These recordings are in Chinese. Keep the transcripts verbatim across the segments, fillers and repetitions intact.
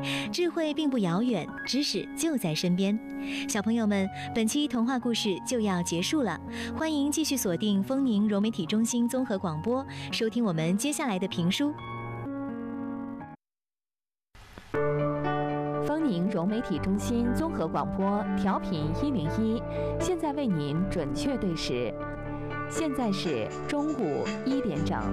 智慧并不遥远，知识就在身边。小朋友们，本期童话故事就要结束了，欢迎继续锁定丰宁融媒体中心综合广播，收听我们接下来的评书。 丰宁融媒体中心综合广播调频一零一，现在为您准确对时，现在是中午一点整。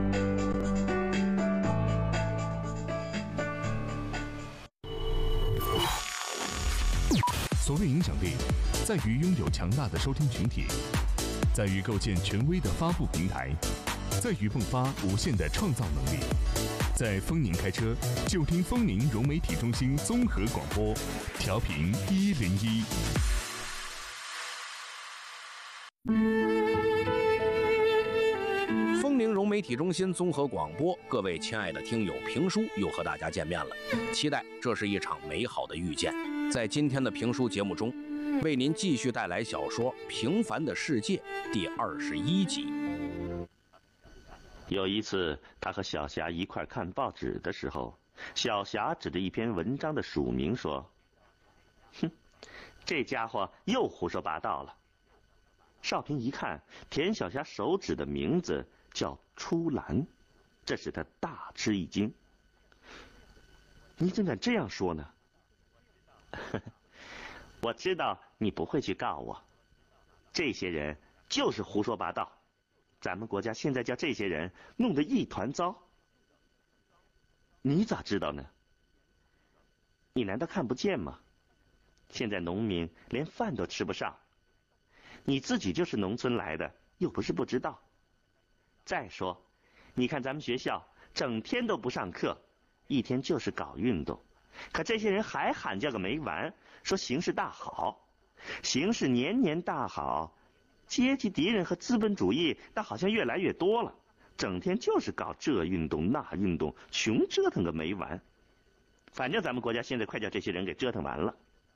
所谓影响力，在于拥有强大的收听群体，在于构建权威的发布平台，在于迸发无限的创造能力。在丰宁开车，就听丰宁融媒体中心综合广播，调频一零一。 丰宁融媒体中心综合广播，各位亲爱的听友，评书又和大家见面了，期待这是一场美好的遇见。在今天的评书节目中，为您继续带来小说《平凡的世界》第二十一集。 有一次，他和小霞一块看报纸的时候，小霞指着一篇文章的署名说：“哼，这家伙又胡说八道了。”少平一看，田小霞手指的名字叫初兰，这使他大吃一惊。“你怎敢这样说呢？”“我知道你不会去告我，这些人就是胡说八道。咱们国家现在叫这些人弄得一团糟。你咋知道呢？你难道看不见吗？现在农民连饭都吃不上，你自己就是农村来的，又不是不知道。再说，你看咱们学校整天都不上课，一天就是搞运动，可这些人还喊叫个没完，说形势大好，形势年年大好，阶级敌人和资本主义那好像越来越多了，整天就是搞这运动那运动，穷折腾个没完。反正咱们国家现在快叫这些人给折腾完了。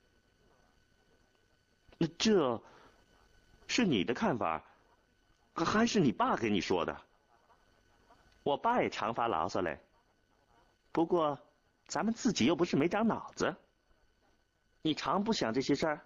那这是你的看法，还是你爸给你说的？我爸也常发牢骚嘞，不过咱们自己又不是没长脑子。你常不想这些事儿？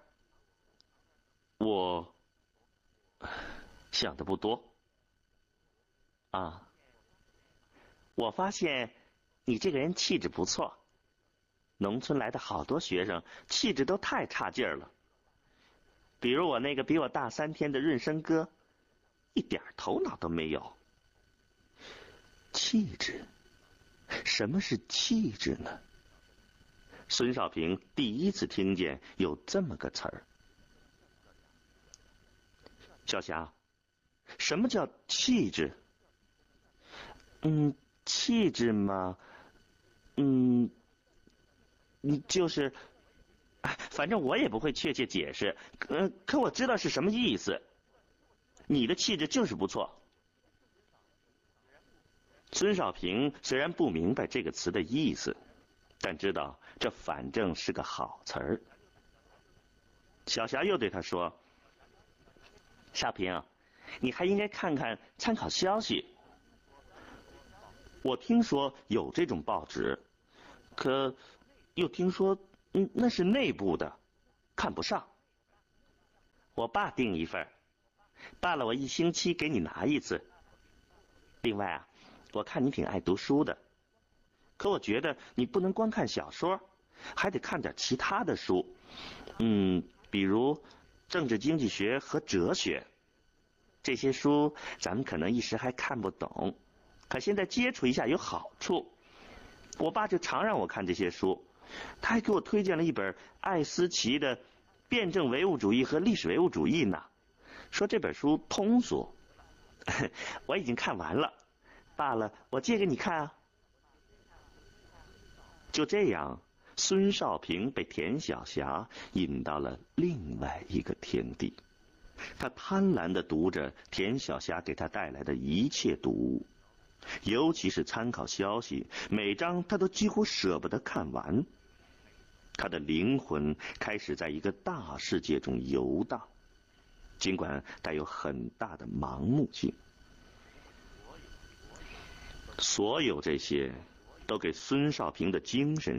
我想的不多。啊，我发现你这个人气质不错，农村来的好多学生气质都太差劲儿了。比如我那个比我大三天的润生哥，一点头脑都没有。气质？什么是气质呢？孙少平第一次听见有这么个词儿。小霞，什么叫气质？嗯，气质嘛，嗯，嗯，就是，反正我也不会确切解释，呃，可我知道是什么意思。你的气质就是不错。孙少平虽然不明白这个词的意思，但知道这反正是个好词儿。小霞又对他说：“少平，你还应该看看参考消息。我听说有这种报纸，可又听说嗯那是内部的，看不上。我爸订一份，办了我一星期给你拿一次。另外啊，我看你挺爱读书的，可我觉得你不能光看小说，还得看点其他的书，嗯，比如政治经济学和哲学。这些书咱们可能一时还看不懂，可现在接触一下有好处。我爸就常让我看这些书，他还给我推荐了一本艾思奇的《辩证唯物主义和历史唯物主义》呢，说这本书通俗。我已经看完了，罢了，我借给你看啊。就这样，孙少平被田小霞引到了另外一个天地。他贪婪地读着田小霞给他带来的一切读物，尤其是参考消息，每章他都几乎舍不得看完。他的灵魂开始在一个大世界中游荡，尽管带有很大的盲目性。所有这些都给孙少平的精神